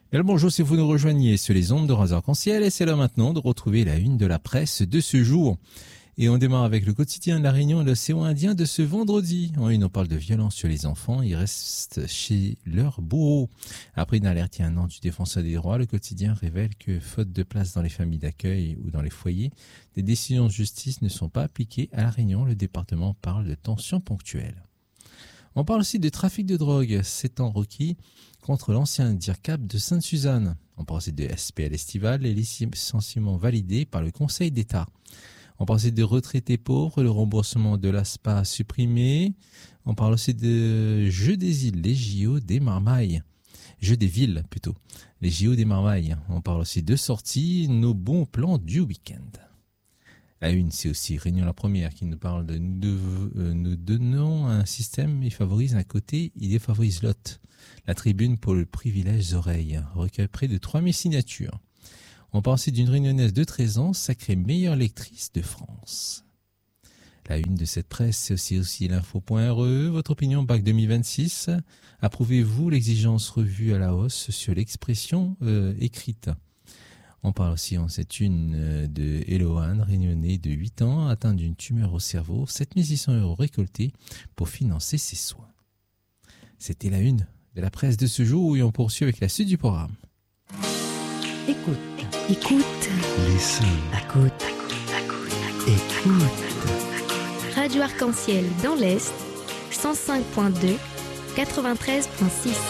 Bien le bonjour si vous nous rejoignez sur les ondes de Radio Arc-en-Ciel et c'est là maintenant de retrouver la une de la presse de ce jour. Et on démarre avec le quotidien de la Réunion et l'océan Indien de ce vendredi. En une, on parle de violence sur les enfants. Ils restent chez leurs bourreaux. Après une alerte il y a un an du défenseur des droits, le quotidien révèle que, faute de place dans les familles d'accueil ou dans les foyers, des décisions de justice ne sont pas appliquées à la Réunion. Le département parle de tensions ponctuelles. On parle aussi de trafic de drogue, 7 ans requis contre l'ancien DIRCAP de Sainte-Suzanne. On parle aussi de SPL estival et licenciement validé par le Conseil d'État. On parle aussi de retraités pauvres, le remboursement de l'ASPA supprimé. On parle aussi de Jeux des îles, les JO des Marmailles. Jeux des villes plutôt, les JO des Marmailles. On parle aussi de sorties, nos bons plans du week-end. La une, c'est aussi Réunion la première qui nous parle de nous donnons un système, il favorise un côté, il défavorise l'autre. La tribune pour le privilège oreilles recueille près de 3000 signatures. On parle aussi d'une réunionnaise de 13 ans, sacrée meilleure lectrice de France. La une de cette presse, c'est aussi l'info.re. Votre opinion Bac 2026. Approuvez-vous l'exigence revue à la hausse sur l'expression écrite? On parle aussi en cette une de Eloane, réunionnais de 8 ans, atteinte d'une tumeur au cerveau, 7600 € récoltés pour financer ses soins. C'était la une de la presse de ce jour et on poursuit avec la suite du programme. Écoute. Listen. Écoute. Radio Arc-en-Ciel dans l'Est, 105.2, 93.6.